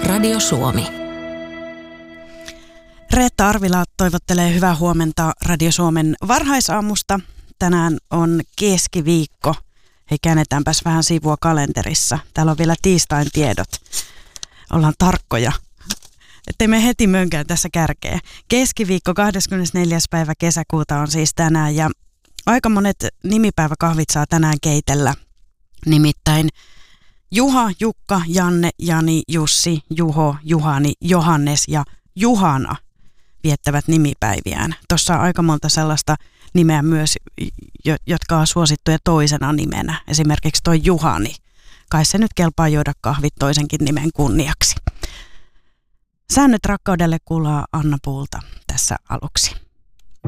Radio Suomi. Reetta Arvila toivottelee hyvää huomenta Radio Suomen varhaisaamusta. Tänään on keskiviikko. Hei, käännetäänpäs vähän sivua kalenterissa. Täällä on vielä tiistain tiedot. Ollaan tarkkoja. Ettei me heti mönkään tässä kärkeä. Keskiviikko 24. päivä kesäkuuta on siis tänään ja aika monet nimipäiväkahvit saa tänään keitellä. Nimittäin Juha, Jukka, Janne, Jani, Jussi, Juho, Juhani, Johannes ja Juhana viettävät nimipäiviään. Tuossa on aika monta sellaista nimeä myös, jotka on suosittuja toisena nimenä. Esimerkiksi toi Juhani. Kai se nyt kelpaa juoda kahvit toisenkin nimen kunniaksi. Säännöt rakkaudelle kuuluu Anna Puulta tässä aluksi.